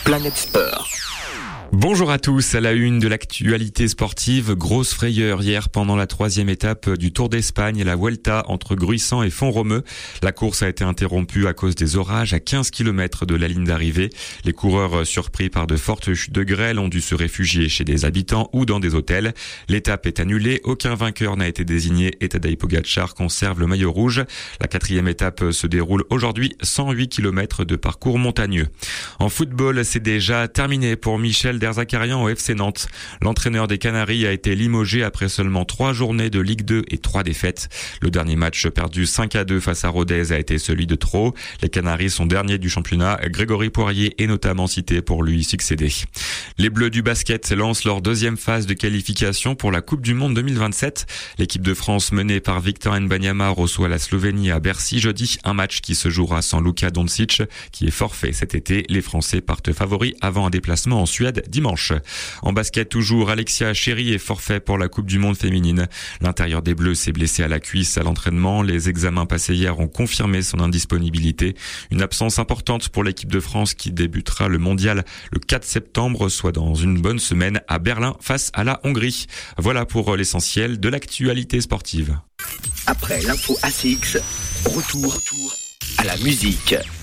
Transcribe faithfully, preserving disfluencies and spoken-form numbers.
Planète Sport. Bonjour à tous, à la une de l'actualité sportive, grosse frayeur hier pendant la troisième étape du Tour d'Espagne et la Vuelta entre Gruissan et Font-Romeu. La course a été interrompue à cause des orages à quinze kilomètres de la ligne d'arrivée. Les coureurs, surpris par de fortes chutes de grêle, ont dû se réfugier chez des habitants ou dans des hôtels. L'étape est annulée, aucun vainqueur n'a été désigné et Tadej Pogačar conserve le maillot rouge. La quatrième étape se déroule aujourd'hui, cent huit kilomètres de parcours montagneux. En football, c'est déjà terminé pour Michel Derzakarian au F C Nantes. L'entraîneur des Canaries a été limogé après seulement trois journées de Ligue deux et trois défaites. Le dernier match perdu cinq à deux face à Rodez a été celui de trop. Les Canaries sont derniers du championnat. Grégory Poirier est notamment cité pour lui succéder. Les Bleus du basket lancent leur deuxième phase de qualification pour la Coupe du Monde deux mille vingt-sept. L'équipe de France menée par Victor Wembanyama reçoit la Slovénie à Bercy jeudi. Un match qui se jouera sans Luka Doncic, qui est forfait cet été. Les Français partent favoris avant un déplacement en Suède dimanche. En basket toujours, Alexia Chéry est forfait pour la Coupe du Monde féminine. L'intérieur des Bleus s'est blessé à la cuisse à l'entraînement. Les examens passés hier ont confirmé son indisponibilité. Une absence importante pour l'équipe de France qui débutera le mondial le quatre septembre, soit dans une bonne semaine à Berlin face à la Hongrie. Voilà pour l'essentiel de l'actualité sportive. Après l'info A C X, retour, retour à la musique.